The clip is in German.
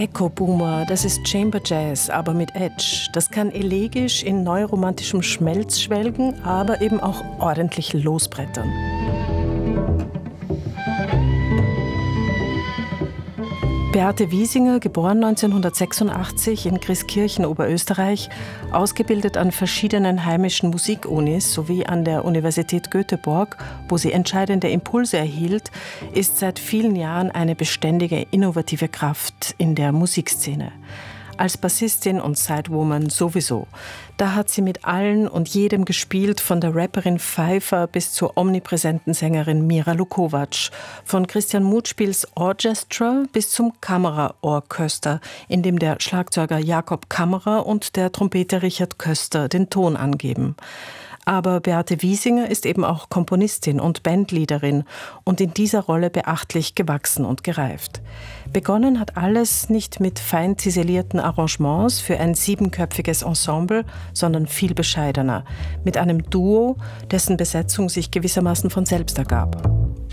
Echo Boomer, das ist Chamber Jazz, aber mit Edge. Das kann elegisch in neuromantischem Schmelz schwelgen, aber eben auch ordentlich losbrettern. Beate Wiesinger, geboren 1986 in Grieskirchen, Oberösterreich, ausgebildet an verschiedenen heimischen Musikunis sowie an der Universität Göteborg, wo sie entscheidende Impulse erhielt, ist seit vielen Jahren eine beständige, innovative Kraft in der Musikszene. Als Bassistin und Sidewoman sowieso. Da hat sie mit allen und jedem gespielt, von der Rapperin Pfeiffer bis zur omnipräsenten Sängerin Mira Lukovac, von Christian Mutspiels Orchestra bis zum Kammerorchester, in dem der Schlagzeuger Jakob Kammerer und der Trompeter Richard Köster den Ton angeben. Aber Beate Wiesinger ist eben auch Komponistin und Bandleaderin und in dieser Rolle beachtlich gewachsen und gereift. Begonnen hat alles nicht mit fein ziselierten Arrangements für ein 7-köpfiges Ensemble, sondern viel bescheidener, mit einem Duo, dessen Besetzung sich gewissermaßen von selbst ergab.